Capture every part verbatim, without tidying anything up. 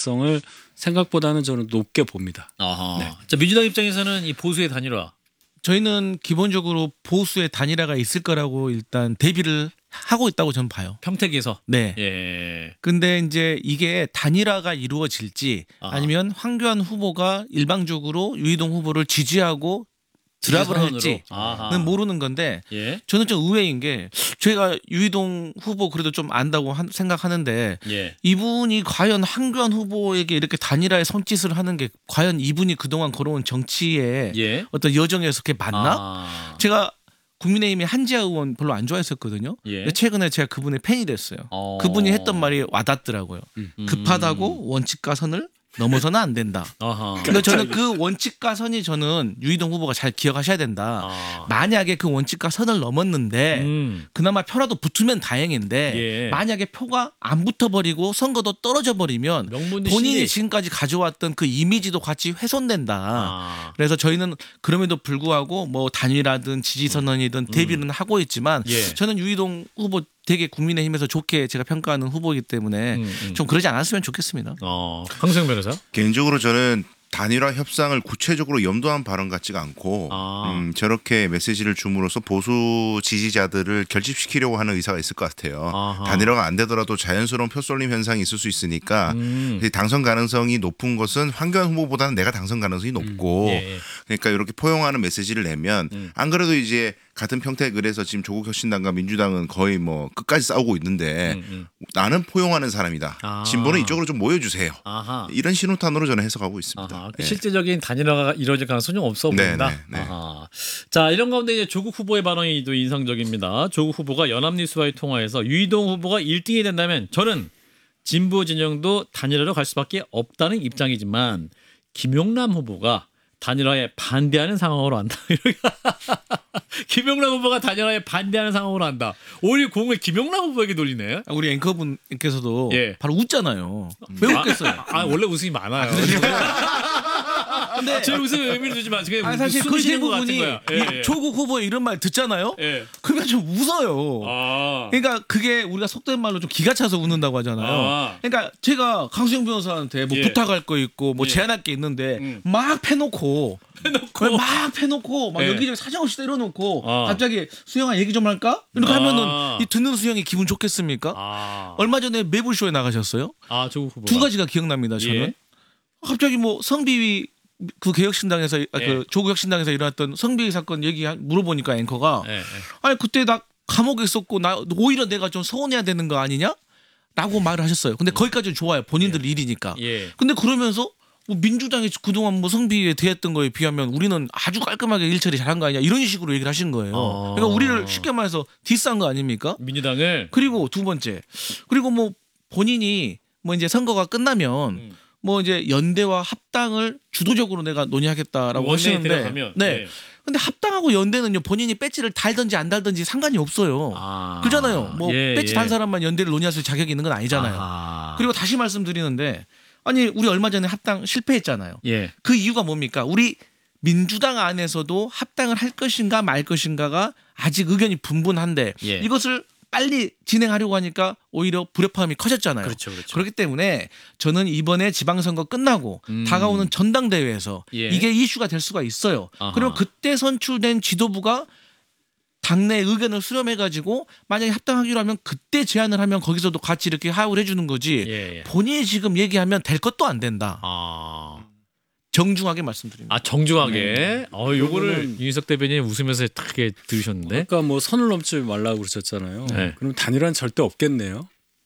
가능성을 생각보다는 저는 높게 봅니다. 아하. 네. 자, 민주당 입장에서는 이 보수의 단일화. 저희는 기본적으로 보수의 단일화가 있을 거라고 일단 대비를 하고 있다고 저는 봐요. 평택에서. 네. 예. 근데 이제 이게 단일화가 이루어질지 아하. 아니면 황교안 후보가 일방적으로 유이동 후보를 지지하고 드랍을 할지는 아하. 모르는 건데 예. 저는 좀 의외인 게 제가 유이동 후보 그래도 좀 안다고 한- 생각하는데 예. 이분이 과연 황교안 후보에게 이렇게 단일화의 손짓을 하는 게 과연 이분이 그동안 걸어온 정치의 예. 어떤 여정에서 그게 맞나? 아. 제가 국민의힘의 한지아 의원 별로 안 좋아했었거든요. 예. 근데 최근에 제가 그분의 팬이 됐어요. 어. 그분이 했던 말이 와닿더라고요. 음. 급하다고 원칙과 선을 넘어서는 안 된다. 아하. 근데 저는 그 원칙과 선이 저는 유이동 후보가 잘 기억하셔야 된다. 아. 만약에 그 원칙과 선을 넘었는데 음. 그나마 표라도 붙으면 다행인데 예. 만약에 표가 안 붙어버리고 선거도 떨어져 버리면 명분이 본인이 실리. 지금까지 가져왔던 그 이미지도 같이 훼손된다. 아. 그래서 저희는 그럼에도 불구하고 뭐 단일화든 지지선언이든 대비는 하고 있지만 예. 저는 유이동 후보 되게 국민의힘에서 좋게 제가 평가하는 후보이기 때문에 음, 음. 좀 그러지 않았으면 좋겠습니다. 어. 황수영 변호사. 개인적으로 저는 단일화 협상을 구체적으로 염두한 발언 같지가 않고 아. 음, 저렇게 메시지를 줌으로써 보수 지지자들을 결집시키려고 하는 의사가 있을 것 같아요. 아하. 단일화가 안 되더라도 자연스러운 표쏠림 현상이 있을 수 있으니까 음. 당선 가능성이 높은 것은 황교안 후보보다는 내가 당선 가능성이 높고 예. 그러니까 이렇게 포용하는 메시지를 내면 음. 안 그래도 이제 같은 평택을해서 지금 조국혁신당과 민주당은 거의 뭐 끝까지 싸우고 있는데 음, 음. 나는 포용하는 사람이다. 아. 진보는 이쪽으로 좀 모여주세요. 아하. 이런 신호탄으로 저는 해석하고 있습니다. 아하, 그 네. 실질적인 단일화가 이루어질 가능성이 없어 네, 보인다. 네, 네. 아하. 자, 이런 가운데 이제 조국 후보의 반응이 또 인상적입니다. 조국 후보가 연합뉴스와의 통화에서 유이동 후보가 일 등이 된다면 저는 진보 진영도 단일화로 갈 수밖에 없다는 입장이지만 김용남 후보가 단일화에 반대하는 상황으로 한다. 김용남 후보가 단일화에 반대하는 상황으로 한다. 오히려 공을 김용남 후보에게 돌리네. 우리 앵커분께서도 예. 바로 웃잖아요. 왜 웃겠어요? 아, 원래 웃음이 많아요. 근데 제 웃음에 의미를 주지 마. 지금 아니, 사실 그 숨쉬는 것 같은 대부분이 거야. 이 예, 예. 조국 후보의 이런 말 듣잖아요. 예. 그러면 좀 웃어요. 아. 그러니까 그게 우리가 속된 말로 좀 기가 차서 웃는다고 하잖아요. 아. 그러니까 제가 강수영 변호사한테 뭐 예. 부탁할 거 있고 뭐 예. 제안할 게 있는데 음. 막 패놓고 해놓고 막 패놓고 막 예. 여기저기 사정없이 때려놓고 아. 갑자기 수영아 얘기 좀 할까? 이렇게 아. 하면은 이 듣는 수영이 기분 좋겠습니까? 아. 얼마 전에 매불쇼에 나가셨어요? 아, 조국 후보. 두 가지가 기억납니다. 저는 예. 갑자기 뭐 성비위 그 개혁신당에서 아, 예. 그 조국혁신당에서 일어났던 성비위 사건 얘기 물어보니까 앵커가 예, 예. 아니 그때 나 감옥에 있었고 나 오히려 내가 좀 서운해야 되는 거 아니냐? 라고 말을 하셨어요. 근데 거기까지는 좋아요. 본인들 일이니까. 예. 근데 그러면서 뭐 민주당이 그동안 뭐 성비위에 대했던 거에 비하면 우리는 아주 깔끔하게 일처리 잘한 거 아니냐 이런 식으로 얘기를 하신 거예요. 어. 그러니까 우리를 쉽게 말해서 디스한 거 아닙니까? 민주당을 그리고 두 번째 그리고 뭐 본인이 뭐 이제 선거가 끝나면 음. 뭐 이제 연대와 합당을 주도적으로 내가 논의하겠다라고 원내에 하시는데 들어가면 네. 예. 근데 합당하고 연대는요 본인이 배지를 달든지 안 달든지 상관이 없어요. 아. 그잖아요. 뭐 예, 배지 예. 단 사람만 연대를 논의할 수 자격이 있는 건 아니잖아요. 아하. 그리고 다시 말씀드리는데 아니 우리 얼마 전에 합당 실패했잖아요. 예. 그 이유가 뭡니까? 우리 민주당 안에서도 합당을 할 것인가 말 것인가가 아직 의견이 분분한데 예. 이것을 빨리 진행하려고 하니까 오히려 불협화음이 커졌잖아요. 그렇죠, 그렇죠. 그렇기 때문에 저는 이번에 지방선거 끝나고 음. 다가오는 전당대회에서 예. 이게 이슈가 될 수가 있어요. 아하. 그럼 그때 선출된 지도부가 당내 의견을 수렴해가지고 만약에 합당하기로 하면 그때 제안을 하면 거기서도 같이 이렇게 하울 해주는 거지 예, 예. 본인이 지금 얘기하면 될 것도 안 된다. 아. 정중하게 말씀드립니다. 아, 정중하게. 어, 요거를 윤석 대변인 웃으면서 탁게 들으셨는데. 아까 뭐 선을 넘지 말라고 그러셨잖아요. 네. 그럼 단일화는 절대 없겠네요.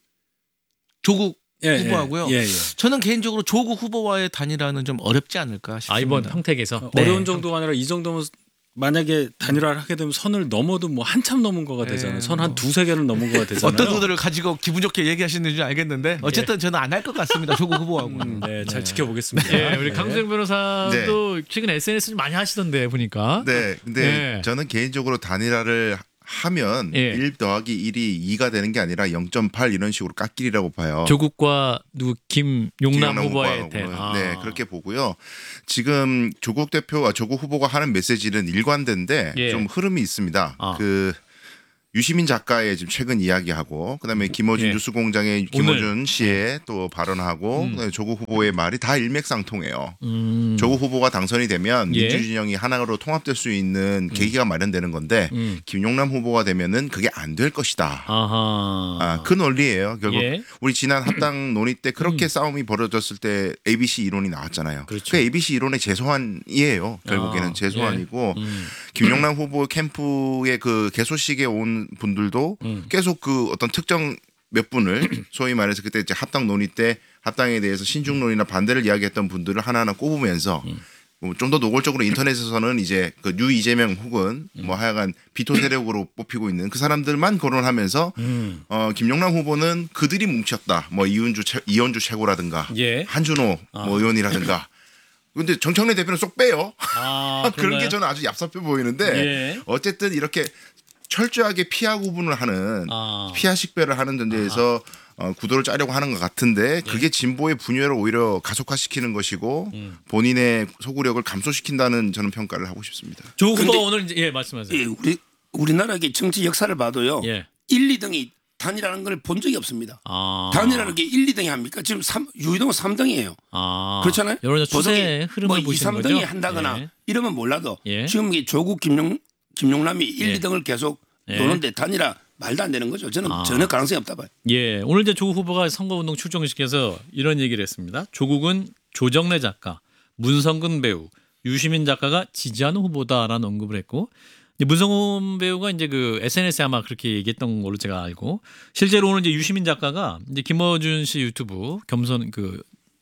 조국 예, 후보하고요. 예, 예, 예. 저는 개인적으로 조국 후보와의 단일화는 좀 어렵지 않을까 싶습니다. 아, 이번 평택에서. 네. 어려운 정도가 아니라 이 정도면 만약에 단일화를 하게 되면 선을 넘어도 뭐 한참 넘은 거가 되잖아요. 네, 선 한 뭐. 두세 개는 넘은 거가 되잖아요. 어떤 분들을 가지고 기분 좋게 얘기하시는지 알겠는데 어쨌든 저는 안 할 것 같습니다. 조국 후보하고는. 음, 네, 잘 지켜보겠습니다. 예, 우리 강수영 변호사도 최근 에스엔에스 좀 많이 하시던데 보니까. 네, 근데 네. 저는 개인적으로 단일화를 하면 예. 일 더하기 일이 이가 되는 게 아니라 영 점 팔 이런 식으로 깎이리라고 봐요. 조국과 누구 김용남 김영남 후보의 후보하고는. 대. 아. 네, 그렇게 보고요. 지금 조국 대표와 조국 후보가 하는 메시지는 일관된데 예. 좀 흐름이 있습니다. 아. 그 유시민 작가의 지금 최근 이야기하고 그다음에 김어준 예. 뉴스공장의 김어준 씨의 또 발언하고 음. 그다음에 조국 후보의 말이 다 일맥상통해요. 음. 조국 후보가 당선이 되면 예. 민주진영이 하나로 통합될 수 있는 계기가 마련되는 건데 음. 김용남 후보가 되면은 그게 안 될 것이다. 아하. 아, 그 논리예요. 결국 예. 우리 지난 합당 논의 때 그렇게 싸움이 벌어졌을 때 에이비씨 이론이 나왔잖아요. 그렇죠. 그 에이비씨 이론의 재소환이에요. 결국에는 아, 재소환이고 예. 음. 김용남 후보 캠프의 그 개소식에 온 분들도 음. 계속 그 어떤 특정 몇 분을 소위 말해서 그때 이제 합당 논의 때 합당에 대해서 신중론이나 반대를 이야기했던 분들을 하나하나 꼽으면서 음. 뭐 좀 더 노골적으로 인터넷에서는 이제 그 뉴 이재명 혹은 음. 뭐 하여간 비토 세력으로 뽑히고 있는 그 사람들만 거론하면서 음. 어 김용남 후보는 그들이 뭉쳤다. 뭐 이은주 최, 이현주 최고라든가 예. 한준호 뭐 의원이라든가. 근데 정청래 대표는 쏙 빼요. 아, 그런 게 그런가요? 저는 아주 얍삽해 보이는데 예. 어쨌든 이렇게 철저하게 피하 구분을 하는 아. 피하 식별을 하는 전제에서 어, 구도를 짜려고 하는 것 같은데 그게 진보의 분열을 오히려 가속화시키는 것이고 음. 본인의 소구력을 감소시킨다는 저는 평가를 하고 싶습니다. 조 후보 근데- 오늘 이제 예 말씀하세요. 예, 우리 우리나라의 정치 역사를 봐도요. 예. 일, 이 등이 단일하는 걸 본 적이 없습니다. 아. 단일하는 게 일, 이 등이 합니까? 지금 삼, 유이동은 삼 등이에요. 아. 그렇잖아요. 여러 추세 보통이 흐름을 뭐 이, 보시는 삼 거죠. 등이 한다거나 예. 이러면 몰라도 예. 지금 이 조국 김용 김용남이 일, 예. 이 등을 계속 예. 노는데 단일화 말도 안 되는 거죠. 저는 아. 전혀 가능성이 없다 봐요. 예, 오늘 이제 조국 후보가 선거운동 출정식에서 이런 얘기를 했습니다. 조국은 조정래 작가, 문성근 배우, 유시민 작가가 지지하는 후보다라는 언급을 했고, 이제 문성근 배우가 이제 그 에스엔에스에 아마 그렇게 얘기했던 걸로 제가 알고, 실제로 오늘 이제 유시민 작가가 이제 김어준 씨 유튜브 겸손 그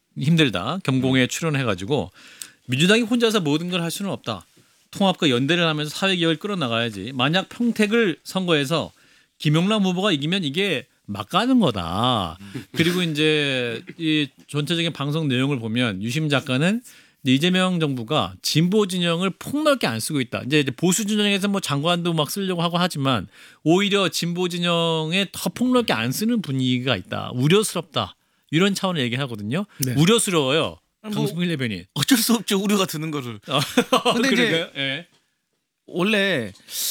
힘들다 겸공에 출연해가지고 민주당이 혼자서 모든 걸 할 수는 없다. 통합과 연대를 하면서 사회 개혁을 끌어나가야지. 만약 평택을 선거에서 김용남 후보가 이기면 이게 막 가는 거다. 그리고 이제 이 전체적인 방송 내용을 보면 유심 작가는 이재명 정부가 진보 진영을 폭넓게 안 쓰고 있다. 이제 보수 진영에서 뭐 장관도 막 쓰려고 하고 하지만 오히려 진보 진영에 더 폭넓게 안 쓰는 분위기가 있다. 우려스럽다. 이런 차원을 얘기하거든요. 네. 우려스러워요. 뭐- 강승일 대변인. 어쩔 수 없죠. 우려가 드는 거를. 근데 이제 그러니까요. 예. 원래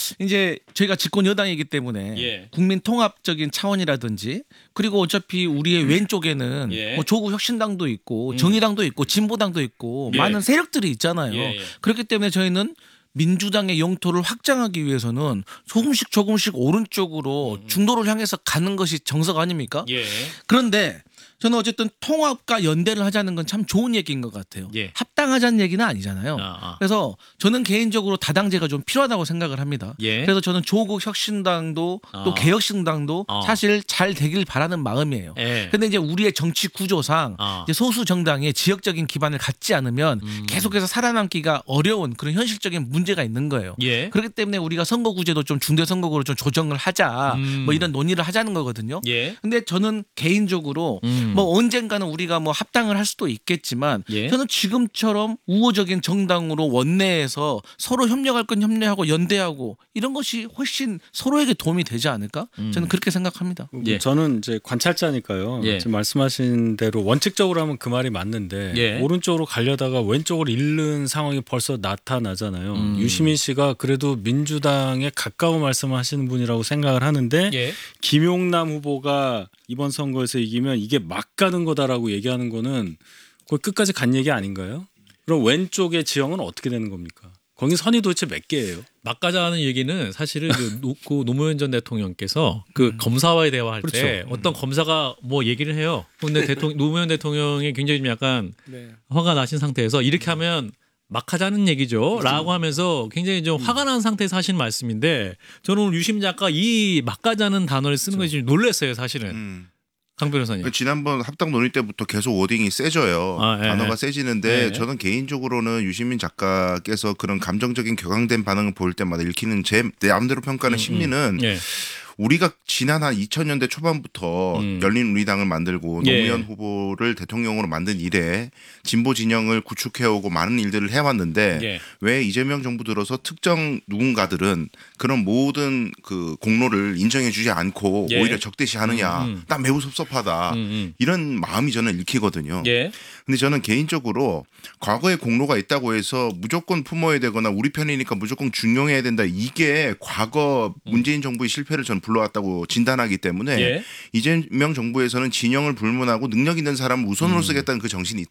이제 저희가 집권 여당이기 때문에 예. 국민 통합적인 차원이라든지 그리고 어차피 우리의 왼쪽에는 예. 뭐 조국 혁신당도 있고 음. 정의당도 있고 진보당도 있고 예. 많은 세력들이 있잖아요. 예, 예. 그렇기 때문에 저희는 민주당의 영토를 확장하기 위해서는 조금씩 조금씩 오른쪽으로 중도를 향해서 가는 것이 정석 아닙니까? 예. 그런데 저는 어쨌든 통합과 연대를 하자는 건 참 좋은 얘기인 것 같아요. 예. 합당하자는 얘기는 아니잖아요. 아, 아. 그래서 저는 개인적으로 다당제가 좀 필요하다고 생각을 합니다. 예. 그래서 저는 조국 혁신당도 또 아. 개혁신당도 아. 사실 잘 되길 바라는 마음이에요. 예. 근데 이제 우리의 정치 구조상 아. 이제 소수 정당의 지역적인 기반을 갖지 않으면 음. 계속해서 살아남기가 어려운 그런 현실적인 문제가 있는 거예요. 예. 그렇기 때문에 우리가 선거구제도 좀 중대선거구로 좀 조정을 하자 음. 뭐 이런 논의를 하자는 거거든요. 예. 근데 저는 개인적으로 음. 뭐 언젠가는 우리가 뭐 합당을 할 수도 있겠지만 예. 저는 지금처럼 우호적인 정당으로 원내에서 서로 협력할 건 협력하고 연대하고 이런 것이 훨씬 서로에게 도움이 되지 않을까? 저는 그렇게 생각합니다. 예. 저는 이제 관찰자니까요. 예. 지금 말씀하신 대로 원칙적으로 하면 그 말이 맞는데 예. 오른쪽으로 가려다가 왼쪽으로 잃는 상황이 벌써 나타나잖아요. 음. 유시민 씨가 그래도 민주당에 가까운 말씀하시는 분이라고 생각을 하는데 예. 김용남 후보가 이번 선거에서 이기면 이게 막 가는 거다라고 얘기하는 거는 거의 끝까지 간 얘기 아닌가요? 그럼 왼쪽의 지형은 어떻게 되는 겁니까? 거기 선이 도대체 몇 개예요? 막가자는 얘기는 사실은 그, 노, 그 노무현 전 대통령께서 그 검사와의 대화할 때 어떤 검사가 뭐 얘기를 해요. 근데 대통령 노무현 대통령이 굉장히 좀 약간 화가 나신 상태에서 이렇게 하면 막하자는 얘기죠.라고 하면서 굉장히 좀 화가 난 상태에서 하신 말씀인데 저는 오늘 유심 작가 이 막가자는 단어를 쓰는 것이 좀 놀랐어요, 사실은. 음. 강 변호사님. 지난번 합당 논의 때부터 계속 워딩이 세져요. 아, 예, 단어가 예. 세지는데 예. 저는 개인적으로는 유시민 작가께서 그런 감정적인 격앙된 반응을 보일 때마다 읽히는 제 내 마음대로 평가하는 심리는 예. 우리가 지난 한 이천 년대 초반부터 음. 열린우리당을 만들고 예. 노무현 후보를 대통령으로 만든 이래 진보 진영을 구축해오고 많은 일들을 해왔는데 예. 왜 이재명 정부 들어서 특정 누군가들은 그런 모든 그 공로를 인정해주지 않고 예. 오히려 적대시하느냐. 음, 음. 난 매우 섭섭하다. 음, 음. 이런 마음이 저는 읽히거든요. 예. 근데 저는 개인적으로 과거에 공로가 있다고 해서 무조건 품어야 되거나 우리 편이니까 무조건 중용해야 된다. 이게 과거 문재인 정부의 실패를 저는 불러왔다고 진단하기 때문에 예. 이재명 정부에서는 진영을 불문하고 능력 있는 사람을 우선으로 쓰겠다는 그 정신이